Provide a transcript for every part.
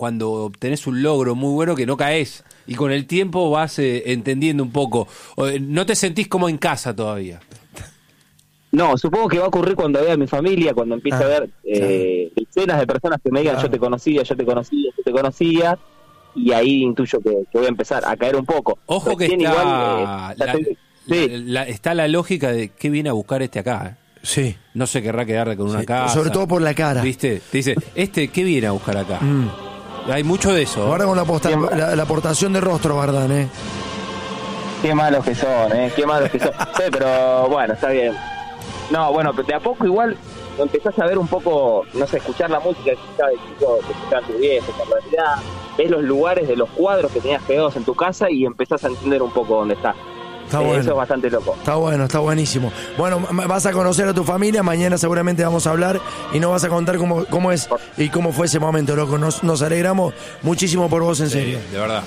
cuando obtenés un logro muy bueno que no caes y con el tiempo vas entendiendo un poco. ¿No te sentís como en casa todavía? No, supongo que va a ocurrir cuando vea a mi familia, cuando empiece a ver decenas de personas que me digan yo te conocía, y ahí intuyo que voy a empezar a caer un poco. Ojo que está la lógica de qué viene a buscar este acá. Sí. No se querrá quedar con una casa. Sobre todo por la cara. ¿Viste? Te dice, ¿qué viene a buscar acá? Hay mucho de eso. Ahora con la aportación de rostro, Bardán, Qué malos que son, qué malos que son. Sí, pero bueno, está bien. No, bueno, de a poco igual empezás a ver un poco, no sé, escuchar la música que escuchaba de chico, que escuchaban tus viejos, en realidad ves los lugares de los cuadros que tenías pegados en tu casa y empezás a entender un poco dónde está. Está bueno. Eso es bastante loco. Está bueno, está buenísimo. Bueno, vas a conocer a tu familia, mañana seguramente vamos a hablar y nos vas a contar cómo es y cómo fue ese momento, loco. Nos alegramos muchísimo por vos, en serio. De verdad.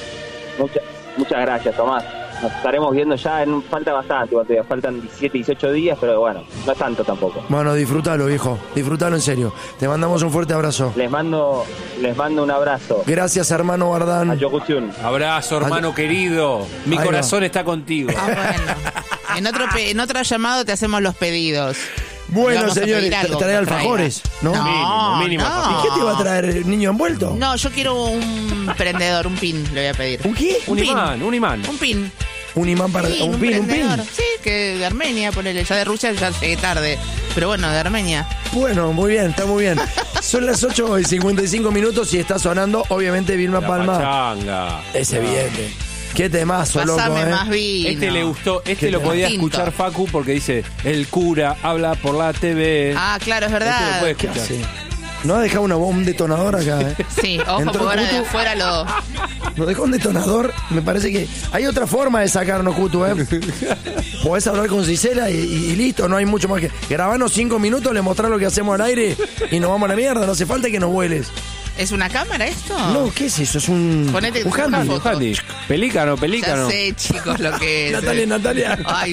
Muchas gracias, Tomás. Nos estaremos viendo ya, falta bastante, faltan 17, 18 días, pero bueno, no es tanto tampoco. Bueno, disfrútalo, viejo, disfrútalo en serio. Te mandamos un fuerte abrazo. Les mando un abrazo. Gracias, hermano Bardán. Abrazo, hermano querido. Mi corazón está contigo. Bueno, en otro llamado te hacemos los pedidos. Bueno, señores, trae alfajores, ¿no? Mínimo. ¿Y qué te va a traer, el niño envuelto? No, yo quiero un prendedor, un pin, le voy a pedir. ¿Un qué? Un imán. Un pin. Un imán para... Sí, un pin. Sí, que de Armenia, ponele. Ya de Rusia ya llegué tarde. Pero bueno, de Armenia. Bueno, muy bien, está muy bien. Son las 8:55 y está sonando, obviamente, Vilma Palma. Pachanga. Es evidente. Qué temazo, loco, más vino. Este le gustó, lo podía escuchar Facu porque dice, el cura habla por la TV. Ah, claro, es verdad. Este lo puede escuchar. Sí. No ha dejado un detonador acá, Sí, ojo, porque ahora de afuera Nos dejó un detonador. Me parece que hay otra forma de sacarnos, Cutu, Podés hablar con Gisela y listo, no hay mucho más que... Grabanos 5 minutos, le mostrás lo que hacemos al aire y nos vamos a la mierda, no hace falta que nos vueles. ¿Es una cámara esto? No, ¿qué es eso? Es un handy. Pelícano. Ya sé, chicos, lo que es. Natalia. Ay.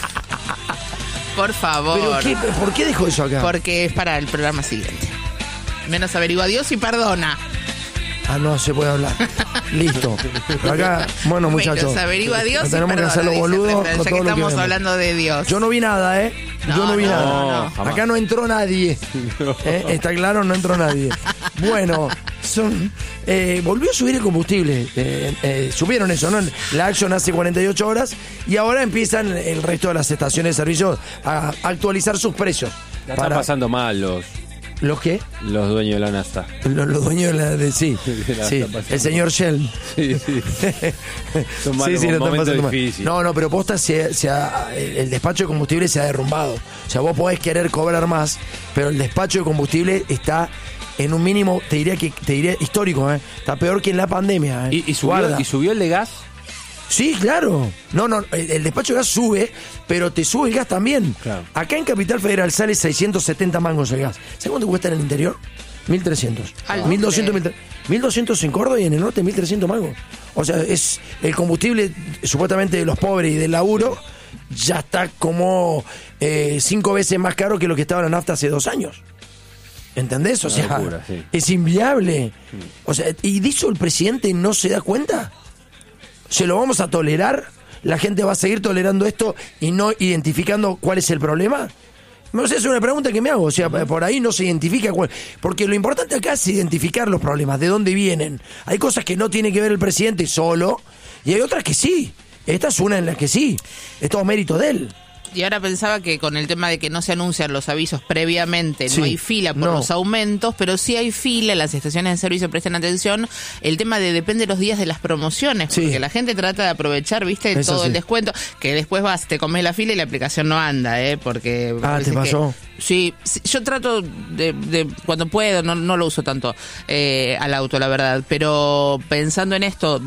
Por favor. ¿Pero por qué dejó eso acá? Porque es para el programa siguiente. Menos averigua Dios y perdona. Ah, no se puede hablar. Listo. Pero acá, bueno, muchachos. Menos averigua Dios y tenemos perdona, que hacerlo boludo. Ya que estamos hablando de Dios. Yo no vi nada, Yo no vi nada. No, acá no entró nadie. Está claro, no entró nadie. Bueno, volvió a subir el combustible. Subieron eso, ¿no? La Action hace 48 horas y ahora empiezan el resto de las estaciones de servicio a actualizar sus precios. La están pasando mal ¿Los qué? Los dueños de la NASA. Los dueños de sí. El señor Shell. Sí. Son malos momentos difíciles. No, pero posta el despacho de combustible se ha derrumbado. O sea, vos podés querer cobrar más, pero el despacho de combustible está en un mínimo, te diría histórico, Está peor que en la pandemia, ¿Y subió el de gas? Sí, claro. No, el despacho de gas sube, pero te sube el gas también. Claro. Acá en Capital Federal sale 670 mangos el gas. ¿Sabes cuánto cuesta en el interior? 1.300. 1.200 en Córdoba y en el norte 1.300 mangos. O sea, es el combustible supuestamente de los pobres y del laburo ya está como 5 veces más caro que lo que estaba la nafta hace 2 años. ¿Entendés? O sea, locura, sí. Es inviable. O sea, ¿y de eso el presidente no se da cuenta? ¿Se lo vamos a tolerar? ¿La gente va a seguir tolerando esto y no identificando cuál es el problema? No sé, es una pregunta que me hago. O sea, por ahí no se identifica cuál. Porque lo importante acá es identificar los problemas, de dónde vienen. Hay cosas que no tiene que ver el presidente solo y hay otras que sí. Esta es una en la que sí. Es todo mérito de él. Y ahora pensaba que con el tema de que no se anuncian los avisos previamente, sí, no hay fila por los aumentos, pero sí hay fila, las estaciones de servicio presten atención, el tema de depende de los días de las promociones, porque la gente trata de aprovechar, viste, eso todo el descuento, que después te comes la fila y la aplicación no anda, porque... ¿te pasó? Sí, yo trato de cuando puedo, no lo uso tanto al auto, la verdad, pero pensando en esto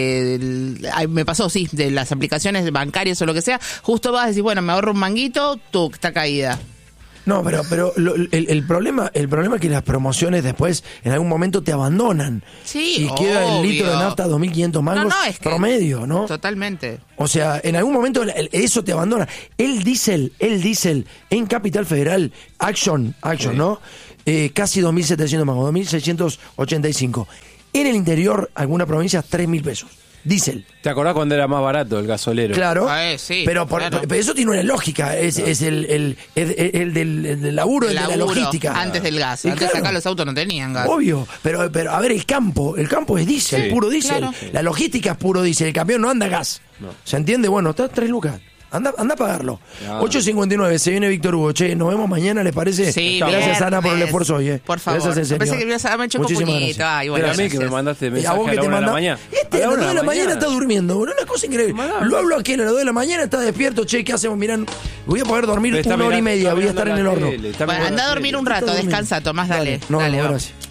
me pasó, de las aplicaciones bancarias o lo que sea, justo vas a decir, bueno, me ahorro un manguito, está caída. No, pero el problema es que las promociones después en algún momento te abandonan. Sí, y queda el litro de nafta a 2.500 mangos es que promedio, ¿no? Totalmente. O sea, en algún momento eso te abandona. El diésel en Capital Federal, Action, ¿no? Casi 2.700 mangos, 2.685. En el interior, algunas provincias, 3.000 pesos. Diésel. ¿Te acordás cuando era más barato el gasolero? Claro, sí, pero eso tiene una lógica, es el del laburo, el de la logística. Antes del gas, Y antes claro, acá los autos no tenían gas. Obvio, pero a ver, el campo es diésel, puro diésel. Claro. La logística es puro diésel, el camión no anda gas. No. ¿Se entiende? Bueno, está 3 lucas. Anda a pagarlo. Claro. 8.59, se viene Víctor Hugo. Che, nos vemos mañana, ¿les parece? Sí, gracias, viernes. Ana, por el esfuerzo hoy. Por favor. Gracias, en serio. Pensé que ibas a darme hecho un Muchísimas puñito. gracias. Ay, bueno, Pero a mí que me gracias. mandaste Y a mensaje vos a que la te 1 de la manda. mañana. A las 2 de la mañana está durmiendo, boludo. Una cosa increíble. Lo hablo aquí a las 2 de la mañana, está despierto. Che, ¿qué hacemos? Mirá, voy a poder dormir Está 1 hora y mirando- media. está Voy a estar en el mirando horno. la tele, está Bueno, mirando anda a la dormir tele. un rato, Está descansa, Tomás, dale. No, Dale, vamos. gracias.